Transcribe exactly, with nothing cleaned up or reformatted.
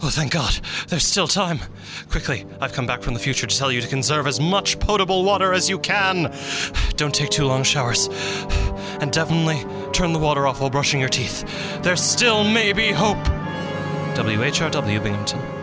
Oh, thank God. There's still time. Quickly, I've come back from the future to tell you to conserve as much potable water as you can. Don't take too long showers. And definitely turn the water off while brushing your teeth. There still may be hope. W H R W Binghamton.